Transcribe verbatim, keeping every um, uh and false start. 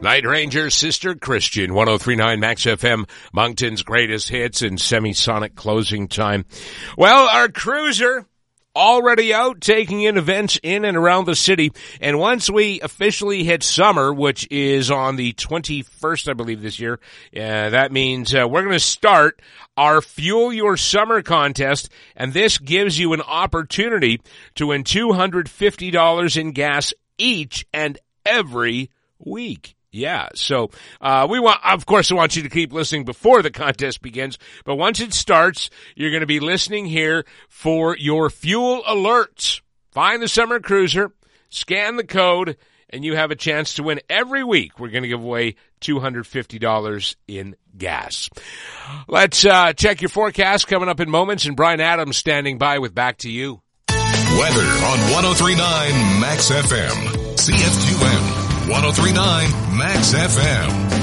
Night Ranger, Sister Christian, one oh three point nine Max F M, Moncton's greatest hits and semisonic closing time. Well, our cruiser already out taking in events in and around the city. And once we officially hit summer, which is on the twenty-first, I believe, this year, uh, that means uh, we're going to start our Fuel Your Summer contest. And this gives you an opportunity to win two hundred fifty dollars in gas each and every week. Yeah, so uh we want, of course, I want you to keep listening before the contest begins, but once it starts, you're going to be listening here for your fuel alerts. Find the summer cruiser, scan the code, and you have a chance to win every week. We're going to give away two hundred fifty dollars in gas. Let's uh check your forecast coming up in moments, and Brian Adams standing by with Back to You. Weather on one oh three point nine Max F M, C F Q M. one oh three point nine Max F M.